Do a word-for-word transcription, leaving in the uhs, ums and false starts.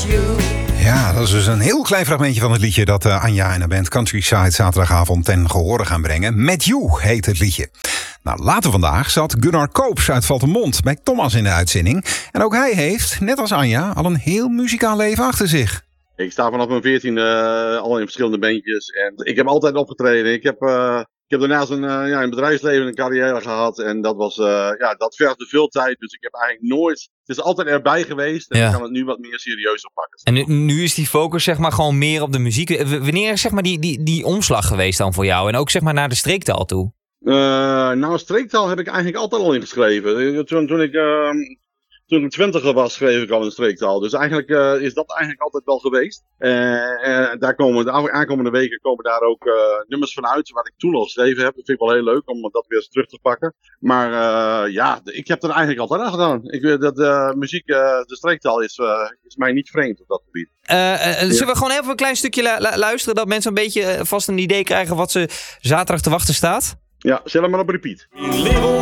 Ja, dat is dus een heel klein fragmentje van het liedje dat uh, Anja en de band Countryside zaterdagavond ten gehore gaan brengen. Met You heet het liedje. Nou, later vandaag zat Gunnar Koops uit Valtemont bij Thomas in de uitzending. En ook hij heeft, net als Anja, al een heel muzikaal leven achter zich. Ik sta vanaf mijn veertiende uh, al in verschillende bandjes en ik heb altijd opgetreden. Ik heb, uh, ik heb daarnaast een, uh, ja, een bedrijfsleven, een carrière gehad en dat was, uh, ja, dat vergde veel tijd. Dus ik heb eigenlijk nooit, het is altijd erbij geweest en ja. Ik kan het nu wat meer serieus oppakken. En nu, nu is die focus zeg maar gewoon meer op de muziek. W- wanneer is zeg maar die, die, die omslag geweest dan voor jou en ook zeg maar naar de streektaal toe? Uh, nou, streektaal heb ik eigenlijk altijd al ingeschreven. Toen, toen ik... Uh, Toen ik twintiger was, schreef ik al een streektaal. Dus eigenlijk uh, is dat eigenlijk altijd wel geweest. Uh, uh, daar komen de aankomende weken komen daar ook uh, nummers van uit, wat ik toen al geschreven heb. Dat vind ik wel heel leuk om dat weer eens terug te pakken. Maar uh, ja, ik heb er eigenlijk altijd aan gedaan. Ik weet dat uh, muziek, uh, de streektaal is, uh, is mij niet vreemd op dat gebied. Uh, uh, zullen ja. we gewoon even een klein stukje lu- luisteren, dat mensen een beetje vast een idee krijgen wat ze zaterdag te wachten staat? Ja, zet hem maar op repeat.